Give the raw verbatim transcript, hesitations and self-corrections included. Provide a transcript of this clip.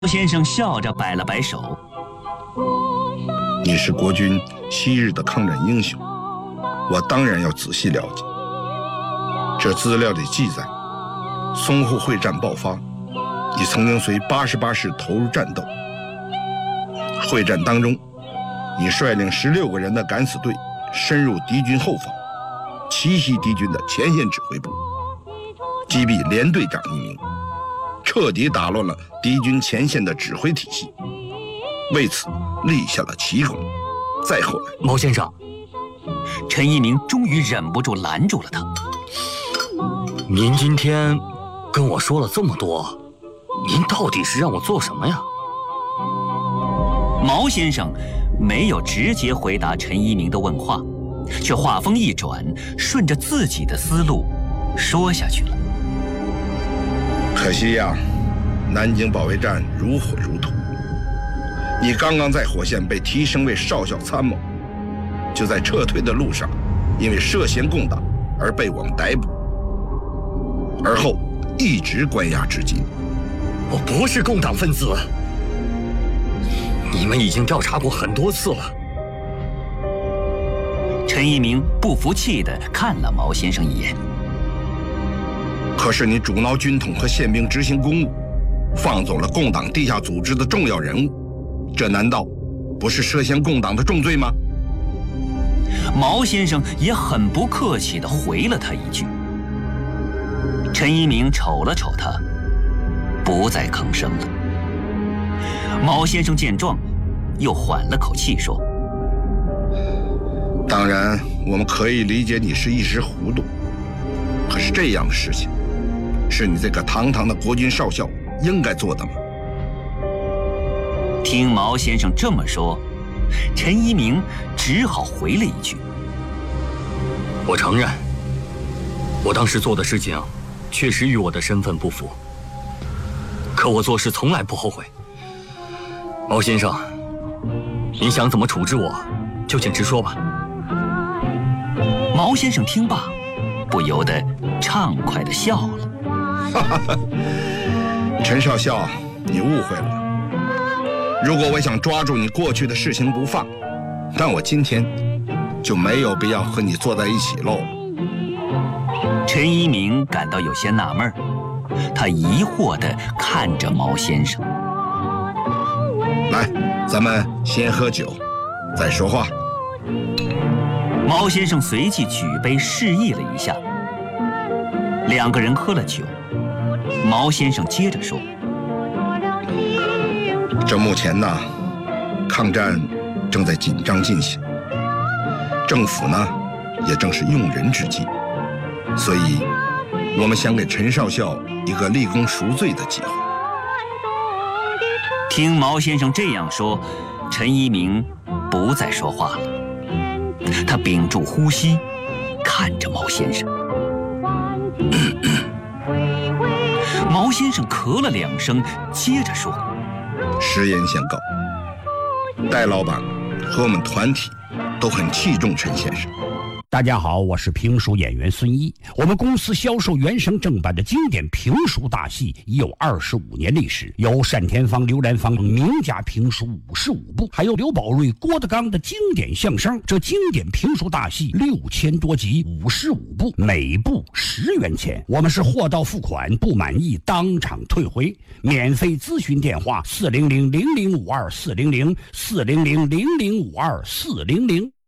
先生笑着摆了摆手：“ 你是国军昔日的抗战英雄，我当然要仔细了解。这资料里记载，淞沪会战爆发，你曾经随八十八师投入战斗。会战当中，你率领十六个人的敢死队深入敌军后方，奇袭敌军的前线指挥部，击毙连队长一名，彻底打乱了敌军前线的指挥体系，为此立下了奇功。再后来， 毛先生， 陈一鸣终于忍不住拦住了他。 您今天跟我说了这么多，您到底是让我做什么呀？ 毛先生没有直接回答陈一鸣的问话，却话锋一转，顺着自己的思路说下去了。 可惜呀，南京保卫战如火如荼，你刚刚在火线被提升为少校参谋，就在撤退的路上，因为涉嫌共党而被我们逮捕，而后一直关押至今。 我不是共党分子，你们已经调查过很多次了。 陈一鸣不服气地看了毛先生一眼。 可是你主挠军统和宪兵执行公务，放走了共党地下组织的重要人物，这难道不是涉嫌共党的重罪吗？ 毛先生也很不客气地回了他一句。陈一鸣瞅了瞅他，不再吭声了。毛先生见状，又缓了口气说：“ 当然，我们可以理解你是一时糊涂，可是这样的事情，是你这个堂堂的国军少校应该做的吗？” 听毛先生这么说，陈一鸣只好回了一句：“ 我承认，我当时做的事情确实与我的身份不符，可我做事从来不后悔。毛先生，您想怎么处置我，就请直说吧。” 毛先生听罢，不由得畅快地笑了。 哈哈，陈少校，你误会了。如果我想抓住你过去的事情不放，那我今天就没有必要和你坐在一起喽。 陈一鸣感到有些纳闷，他疑惑地看着毛先生。 来，咱们先喝酒，再说话。 毛先生随即举杯示意了一下，两个人喝了酒。毛先生接着说：“ 这目前呢，抗战正在紧张进行，政府呢也正是用人之际，所以我们想给陈少校一个立功赎罪的机会。” 听毛先生这样说，陈一鸣不再说话了。他屏住呼吸，看着毛先生。毛先生咳了两声，接着说：“ 实言宣告，戴老板和我们团体都很器重陈先生。” 大家好，我是评书演员孙一。我们公司销售原声正版的经典评书大戏已有二十五年历史，有单田芳、刘兰芳名家评书五十五部，还有刘宝瑞、郭德纲的经典相声。这经典评书大戏六千多集，五十五部，每部十元钱。我们是货到付款，不满意当场退回。免费咨询电话：四零零零零五二四零零四零零零零五二四零零。